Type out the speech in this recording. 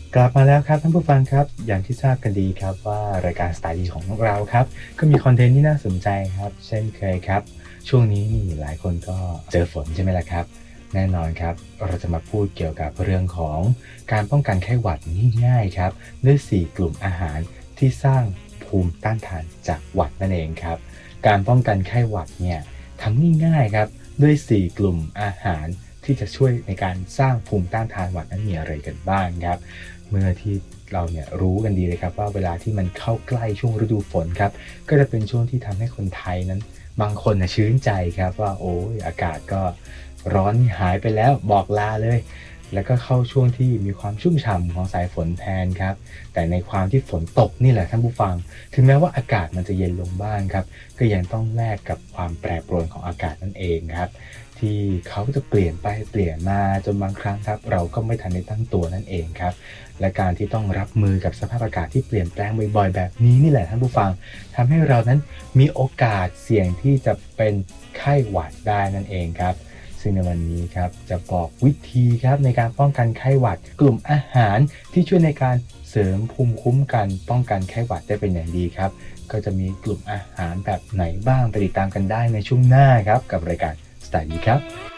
กลับมาแล้วครับท่านผู้ฟังครับอย่างที่ทราบกันดีครับว่ารายการสไตล์ดีของเราครับก็มีคอนเทนต์ที่น่าสนใจครับเช่นเคยครับช่วงนี้นี่หลายคนก็เจอฝนใช่ไหมล่ะครับแน่นอนครับเราจะมาพูดเกี่ยวกับเรื่องของการป้องกันไข้หวัดง่ายๆครับด้วย4กลุ่มอาหารที่สร้างภูมิต้านทานจากหวัดนั่นเองครับการป้องกันไข้หวัดเนี่ยทำง่ายๆครับด้วย4กลุ่มอาหารที่จะช่วยในการสร้างภูมิต้านทานหวัดนั้นมีอะไรกันบ้างครับ เมื่อที่เราเนี่ยรู้กันดีเลยครับว่าเวลาที่มันเข้าใกล้ช่วงฤดูฝนครับก็จะเป็นช่วงที่ทำให้คนไทยนั้นบางคนนะชื่นใจครับว่าโอ้ยอากาศก็ร้อนหายไปแล้วบอกลาเลยแล้วก็เข้าช่วงที่มีความชุ่มฉ่ำของสายฝนแทนครับแต่ในความที่ฝนตกนี่แหละท่านผู้ฟังถึงแม้ว่าอากาศมันจะเย็นลงบ้างครับก็ยังต้องแลกกับความแปรปรวนของอากาศนั่นเองครับที่เขาจะเปลี่ยนไปเปลี่ยนมาจนบางครั้งครับเราก็ไม่ทันได้ตั้งตัวนั่นเองครับ และการที่ต้องรับมือกับสภาพอากาศที่เปลี่ยนแปลงบ่อยๆแบบนี้นี่แหละท่านผู้ฟังทำให้เรานั้นมีโอกาสเสี่ยงที่จะเป็นไข้หวัดได้นั่นเองครับซึ่งในวันนี้ครับจะบอกวิธีครับในการป้องกันไข้หวัดกลุ่มอาหารที่ช่วยในการเสริมภูมิคุ้มกันป้องกันไข้หวัดได้เป็นอย่างดีครับก็จะมีกลุ่มอาหารแบบไหนบ้างไปติดตามกันได้ในช่วงหน้าครับกับรายการสไตล์นี้ครับ